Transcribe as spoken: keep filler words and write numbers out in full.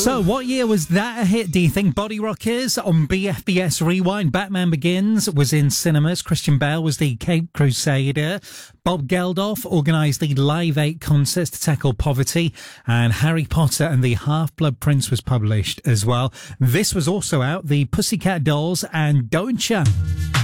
So, what year was that a hit, do you think? Body Rockers on B F B S Rewind. Batman Begins was in cinemas. Christian Bale was the Cape Crusader. Bob Geldof organised the Live Eight concerts to tackle poverty. And Harry Potter and the Half-Blood Prince was published as well. This was also out, the Pussycat Dolls and Don't Ya.